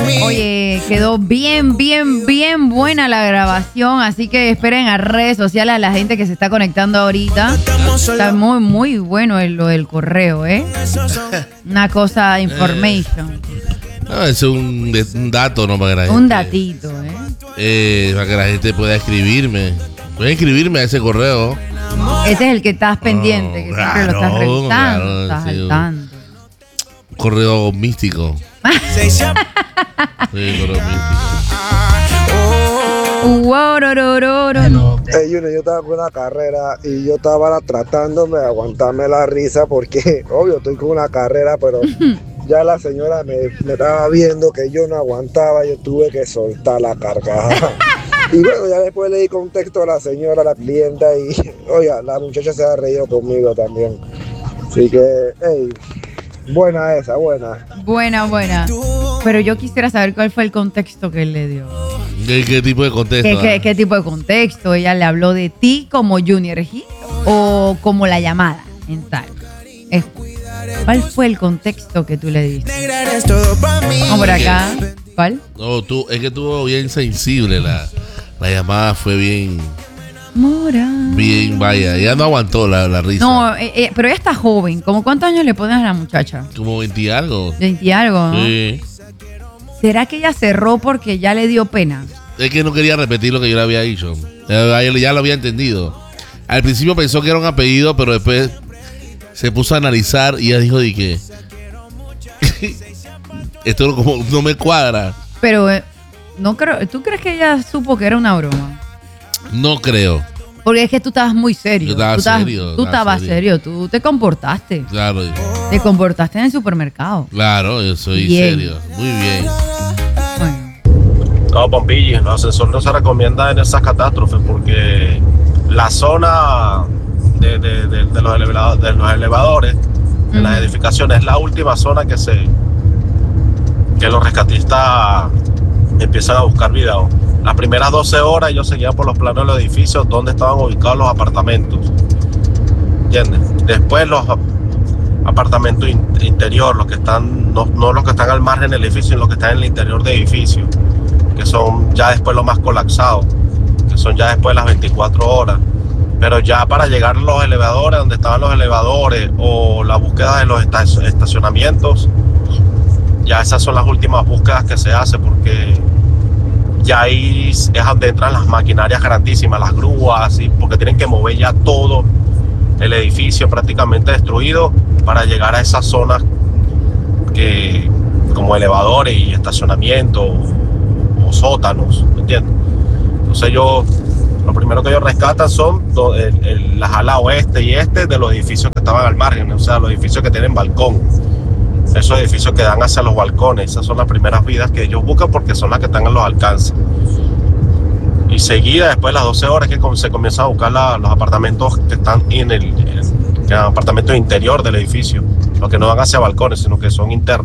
Oye, quedó bien buena la grabación, así que esperen a redes sociales a la gente que se está conectando ahorita. Está muy bueno lo del correo, ¿eh? Una cosa, information. No, es un dato, ¿no? Para que la gente, un datito, para que la gente pueda escribirme. Pueden escribirme a ese correo. Ese es el que estás pendiente, que siempre lo estás revisando, estás sí, al tanto. Correo místico. Sí, correo místico. Junior, yo estaba con una carrera y yo estaba tratándome de aguantarme la risa porque, obvio, estoy con una carrera, pero ya la señora me estaba viendo que yo no aguantaba, yo tuve que soltar la carcajada. Y bueno, ya después le di contexto a la señora, a la clienta, y oiga, la muchacha se ha reído conmigo también. Así que, hey, buena esa, buena. Buena. Pero yo quisiera saber cuál fue el contexto que él le dio. ¿Qué tipo de contexto? ¿Qué tipo de contexto? ¿Ella le habló de ti como Junior Gil o como la llamada en tal? ¿Cuál fue el contexto que tú le diste? Vamos por acá. ¿Cuál? No, es que estuvo bien sensible la llamada, fue bien... Mora. Bien, vaya, ella no aguantó la risa. No, pero ella está joven. ¿Cómo cuántos años le pones a la muchacha? Como 20 y algo. 20 y algo, ¿no? Sí. ¿Será que ella cerró porque ya le dio pena? Es que no quería repetir lo que yo le había dicho. Ya lo había entendido. Al principio pensó que era un apellido, pero después se puso a analizar y ella dijo de que esto como no me cuadra. Pero no creo. ¿Tú crees que ella supo que era una broma? No creo. Porque es que tú estabas muy serio. Yo estaba serio. Tú estabas serio. Tú te comportaste. Claro. Te comportaste en el supermercado. Claro, yo soy bien. serio. Muy bien. Bueno. No, Pompilli, el ascensor no se recomienda en esas catástrofes porque la zona de los elevadores, de las edificaciones, es la última zona que los rescatistas empiezan a buscar video. Las primeras 12 horas yo seguía por los planos de los edificios donde estaban ubicados los apartamentos. ¿Entiendes? Después los apartamentos interior, los que están, no los que están al margen del edificio, sino los que están en el interior del edificio, que son ya después los más colapsados, que son ya después de las 24 horas. Pero ya para llegar a los elevadores, donde estaban los elevadores, o la búsqueda de los estacionamientos, ya esas son las últimas búsquedas que se hace, porque ya ahí es donde entran las maquinarias grandísimas, las grúas, porque tienen que mover ya todo el edificio prácticamente destruido para llegar a esas zonas que, como elevadores y estacionamiento o sótanos, ¿me entiendes? Entonces lo primero que ellos rescatan son las alas oeste y este de los edificios que estaban al margen, o sea, los edificios que tienen balcón. Esos edificios que dan hacia los balcones, esas son las primeras vidas que ellos buscan porque son las que están a los alcances. Y seguida, después de las 12 horas, que se comienzan a buscar los apartamentos que están en el apartamento interior del edificio, los que no van hacia balcones, sino que son internos.